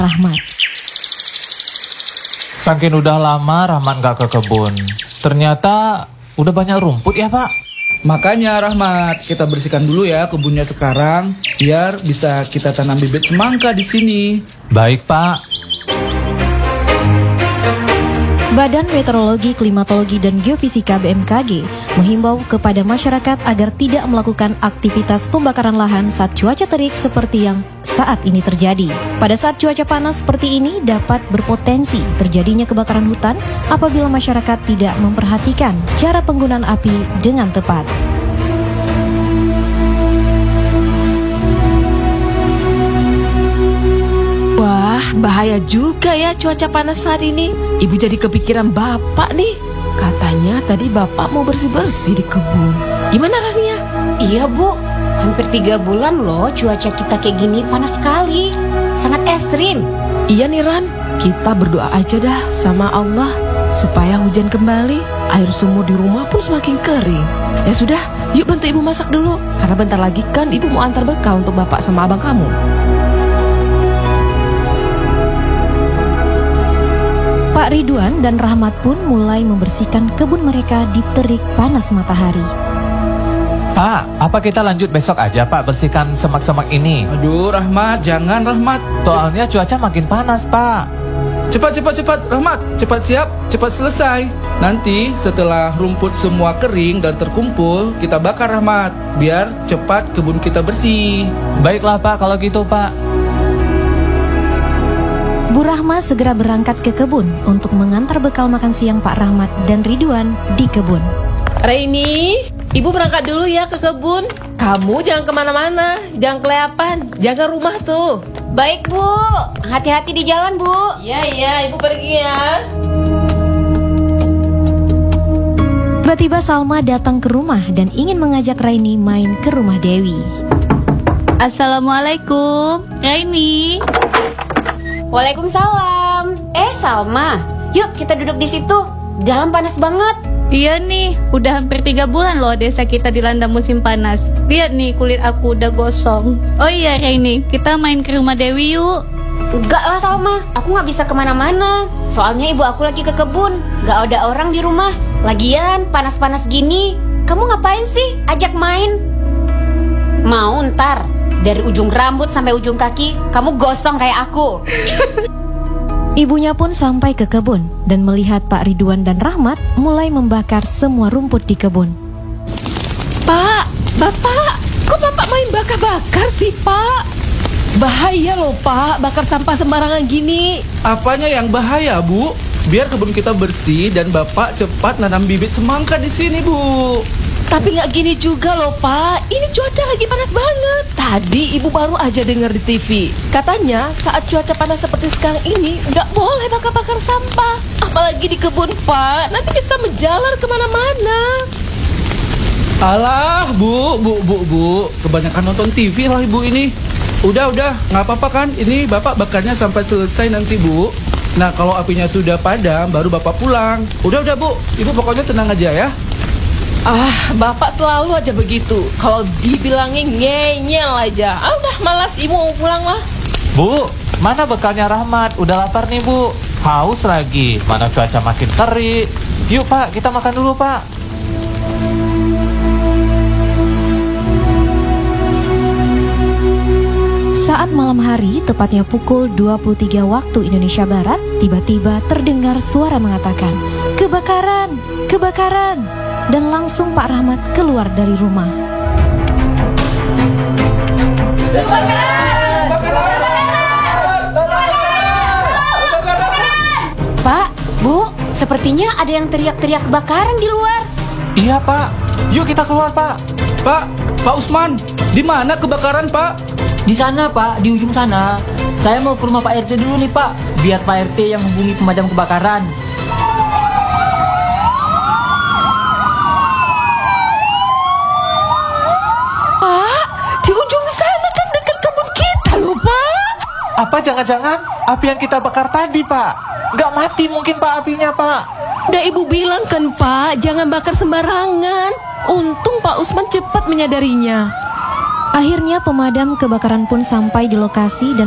Rahmat. Saking udah lama Rahmat gak ke kebun. Ternyata udah banyak rumput ya Pak. Makanya Rahmat, kita bersihkan dulu ya kebunnya sekarang, biar bisa kita tanam bibit semangka di sini. Baik Pak. Badan Meteorologi, Klimatologi, dan Geofisika BMKG menghimbau kepada masyarakat agar tidak melakukan aktivitas pembakaran lahan saat cuaca terik seperti yang saat ini terjadi. Pada saat cuaca panas seperti ini dapat berpotensi terjadinya kebakaran hutan apabila masyarakat tidak memperhatikan cara penggunaan api dengan tepat. Bahaya juga ya cuaca panas saat ini. Ibu jadi kepikiran bapak nih. Katanya tadi bapak mau bersih-bersih di kebun. Gimana Rania? Iya Bu, hampir 3 bulan loh cuaca kita kayak gini, panas sekali. Sangat ekstrim. Iya nih Ran, kita berdoa aja dah sama Allah supaya hujan kembali, air sumur di rumah pun semakin kering. Ya sudah, yuk bantu ibu masak dulu. Karena bentar lagi kan ibu mau antar bekal untuk bapak sama abang kamu. Pak Ridwan dan Rahmat pun mulai membersihkan kebun mereka di terik panas matahari. Pak, apa kita lanjut besok aja Pak bersihkan semak-semak ini? Aduh Rahmat, jangan Rahmat. Soalnya cuaca makin panas Pak. Cepat Rahmat, cepat siap, cepat selesai. Nanti setelah rumput semua kering dan terkumpul, kita bakar Rahmat, biar cepat kebun kita bersih. Baiklah Pak kalau gitu Pak. Bu Rahma segera berangkat ke kebun untuk mengantar bekal makan siang Pak Rahmat dan Ridwan di kebun. Raini, ibu berangkat dulu ya ke kebun. Kamu jangan kemana-mana, jangan kelayapan, jaga rumah tuh. Baik Bu, hati-hati di jalan Bu. Iya, ibu pergi ya. Tiba-tiba Salma datang ke rumah dan ingin mengajak Raini main ke rumah Dewi. Assalamualaikum, Raini. Waalaikumsalam. Salma, yuk kita duduk di situ. Dalam panas banget. Iya nih, udah hampir 3 bulan loh desa kita dilanda musim panas. Lihat nih kulit aku udah gosong. Oh iya Raini, kita main ke rumah Dewi yuk. Enggak lah Salma, aku gak bisa kemana-mana. Soalnya ibu aku lagi ke kebun, gak ada orang di rumah. Lagian panas-panas gini, kamu ngapain sih ajak main? Mau ntar dari ujung rambut sampai ujung kaki kamu gosong kayak aku. Ibunya pun sampai ke kebun dan melihat Pak Ridwan dan Rahmat mulai membakar semua rumput di kebun. Pak, bapak, kok bapak main bakar-bakar sih Pak? Bahaya loh Pak, bakar sampah sembarangan gini. Apanya yang bahaya Bu? Biar kebun kita bersih dan bapak cepat nanam bibit semangka di sini Bu. Tapi nggak gini juga loh Pak, ini cuaca lagi panas banget. Tadi ibu baru aja dengar di TV, katanya saat cuaca panas seperti sekarang ini nggak boleh bakar-bakar sampah. Apalagi di kebun Pak, nanti bisa menjalar kemana-mana. Alah Bu, kebanyakan nonton TV lah ibu ini. Udah, nggak apa-apa kan? Ini bapak bakarnya sampai selesai nanti Bu. Nah kalau apinya sudah padam, baru bapak pulang. Udah Bu, ibu pokoknya tenang aja ya. Bapak selalu aja begitu. Kalau dibilangin ngeyel aja. Udah malas, ibu mau pulang lah. Bu, mana bekalnya Rahmat? Udah lapar nih Bu. Haus lagi, mana cuaca makin terik. Yuk Pak, kita makan dulu Pak. Saat malam hari, tepatnya pukul 23 waktu Indonesia Barat, tiba-tiba terdengar suara mengatakan, "Kebakaran! Kebakaran!" Dan langsung Pak Rahmat keluar dari rumah. Pak, Bu, sepertinya ada yang teriak-teriak kebakaran di luar. Iya Pak, yuk kita keluar Pak. Pak Usman, di mana kebakaran Pak? Di sana Pak, di ujung sana. Saya mau ke rumah Pak RT dulu nih Pak, biar Pak RT yang hubungi pemadam kebakaran. Pak, di ujung sana kan dekat kebun kita loh Pak. Apa jangan-jangan api yang kita bakar tadi Pak? Nggak mati mungkin Pak apinya Pak. Udah ibu bilang kan Pak, jangan bakar sembarangan. Untung Pak Usman cepat menyadarinya. Akhirnya pemadam kebakaran pun sampai di lokasi dan